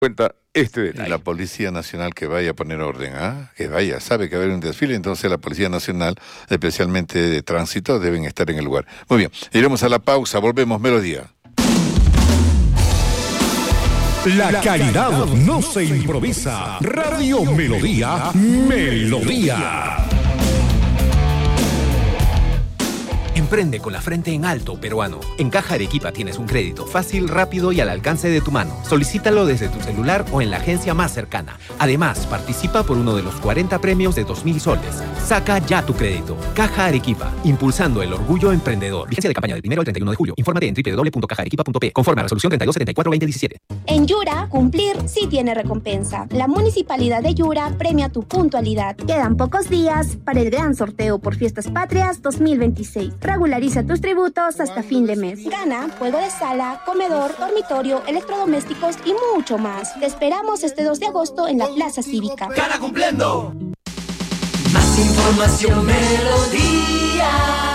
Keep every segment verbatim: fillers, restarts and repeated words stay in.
cuenta este detalle. La Policía Nacional que vaya a poner orden, ¿ah? Que vaya, sabe que va a haber un desfile, entonces la Policía Nacional, especialmente de tránsito, deben estar en el lugar. Muy bien, iremos a la pausa, volvemos, Melodía. La calidad no se improvisa. Radio Melodía, Melodía. Emprende con la frente en alto, peruano. En Caja Arequipa tienes un crédito fácil, rápido y al alcance de tu mano. Solicítalo desde tu celular o en la agencia más cercana. Además, participa por uno de los cuarenta premios de dos mil soles. Saca ya tu crédito. Caja Arequipa, impulsando el orgullo emprendedor. Vigencia de campaña del primero al treinta y uno de julio. Infórmate en doble u doble u doble u punto caja arequipa punto pe. Conforme a resolución treinta y dos setenta y cuatro veinte diecisiete. En Yura, cumplir sí tiene recompensa. La Municipalidad de Yura premia tu puntualidad. Quedan pocos días para el gran sorteo por Fiestas Patrias dos mil veintiséis. Regulariza tus tributos hasta fin de mes. Gana juego de sala, comedor, dormitorio, electrodomésticos y mucho más. Te esperamos este dos de agosto en la Plaza Cívica. ¡Gana cumpliendo! Más información, Melodía.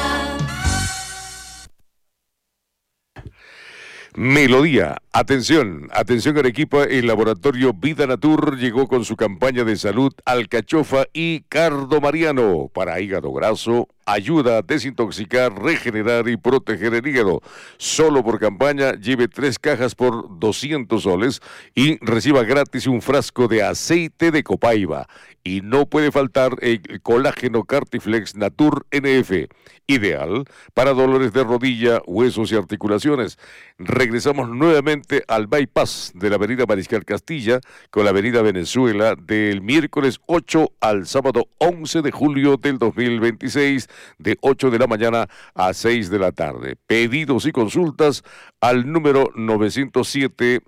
Melodía, atención, atención Arequipa, el laboratorio Vida Natur llegó con su campaña de salud alcachofa y cardo mariano para hígado graso, ayuda a desintoxicar, regenerar y proteger el hígado. Solo por campaña lleve tres cajas por doscientos soles y reciba gratis un frasco de aceite de copaiba. Y no puede faltar el colágeno Cartiflex Natur N F, ideal para dolores de rodilla, huesos y articulaciones. Regresamos nuevamente al bypass de la avenida Mariscal Castilla con la avenida Venezuela del miércoles ocho al sábado once de julio del dos mil veintiséis de ocho de la mañana a seis de la tarde. Pedidos y consultas al número novecientos siete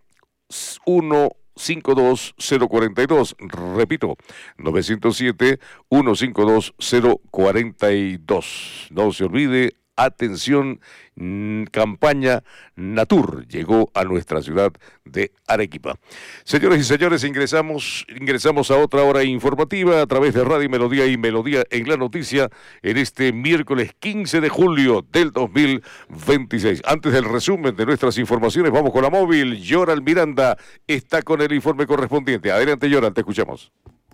uno cinco dos cero cuatro dos, repito, novecientos siete uno cinco dos cero cuatro dos. No se olvide, atención, mmm, campaña Natur llegó a nuestra ciudad de Arequipa. Señores y señores, ingresamos, ingresamos a otra hora informativa a través de Radio Melodía y Melodía en la Noticia en este miércoles quince de julio del dos mil veintiséis. Antes del resumen de nuestras informaciones, vamos con la móvil. Yoral Miranda está con el informe correspondiente. Adelante, Yoral, te escuchamos.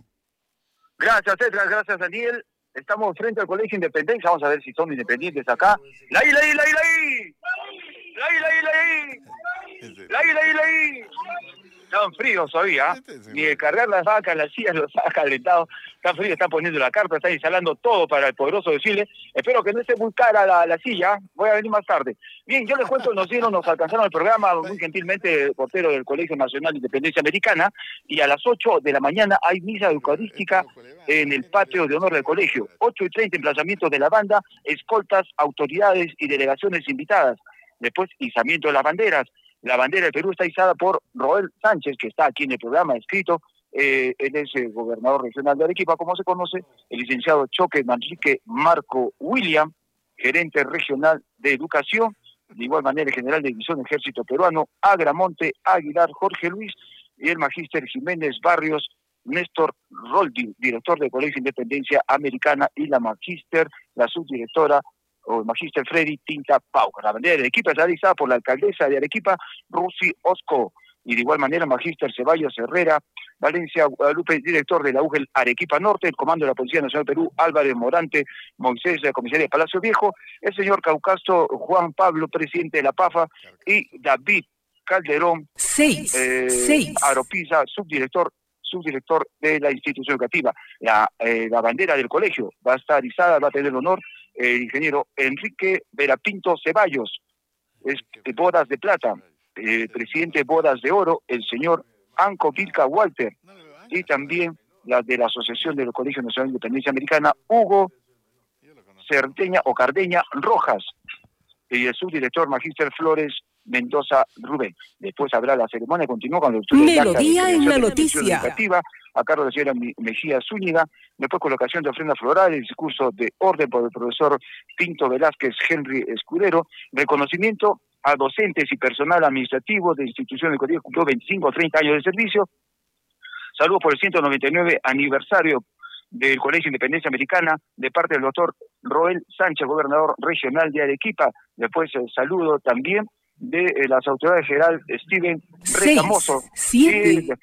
Gracias, César, gracias, Daniel. Estamos frente al Colegio Independencia, vamos a ver si son independientes acá. ¡La I, la I, la I, la I! ¡La I, la I, la I! ¡La I, la I, la I! Están fríos todavía, ni de cargar las vacas, las sillas los ha calentado. Está frío, está poniendo la carta, está instalando todo para el poderoso desfile. Espero que no esté muy cara la, la silla, voy a venir más tarde. Bien, yo les cuento, nos dieron, nos alcanzaron el programa muy gentilmente el portero del Colegio Nacional de Independencia Americana, y a las ocho de la mañana hay misa eucarística en el patio de honor del colegio. ocho y treinta, emplazamientos de la banda, escoltas, autoridades y delegaciones invitadas. Después, izamiento de las banderas. La bandera del Perú está izada por Roel Sánchez, que está aquí en el programa escrito. Eh, él es el gobernador regional de Arequipa, como se conoce. El licenciado Choque Manrique Marco William, gerente regional de educación. De igual manera, el general de división Ejército Peruano, Agramonte Aguilar Jorge Luis, y el magíster Jiménez Barrios Néstor Roldi, director del Colegio Independencia Americana, y la magíster, la subdirectora, o el magíster Freddy Tinta Pau. La bandera de Arequipa es realizada por la alcaldesa de Arequipa, Rusi Osco, y de igual manera magíster Ceballos Herrera Valencia Guadalupe, director de la U G E L Arequipa Norte, el Comando de la Policía Nacional del Perú, Álvarez Morante Moisés, de la Comisaría de Palacio Viejo, el señor Caucasto Juan Pablo, presidente de la PAFA, y David Calderón seis, eh, seis. Aropiza, subdirector subdirector de la institución educativa. La, eh, la bandera del colegio va a estar izada, va a tener el honor el ingeniero Enrique Verapinto Ceballos, es de Bodas de Plata, eh, presidente de Bodas de Oro, el señor Anco Vilca Walter, y también la de la Asociación del Colegio Nacional de Independencia Americana, Hugo Cerdeña o Cardeña Rojas, y el subdirector magíster Flores Mendoza Rubén. Después habrá la ceremonia, continúa con la lectura de Melodía en la noticia a cargo de la señora Mejía Zúñiga, después colocación de ofrenda floral, el discurso de orden por el profesor Pinto Velázquez Henry Escudero, reconocimiento a docentes y personal administrativo de instituciones educativas, cumplió veinticinco o treinta años de servicio, saludos por el ciento noventa y nueve aniversario del Colegio Independencia Americana, de parte del doctor Roel Sánchez, gobernador regional de Arequipa. Después el saludo también de eh, las autoridades general Steven Seis, Retamoso. siete,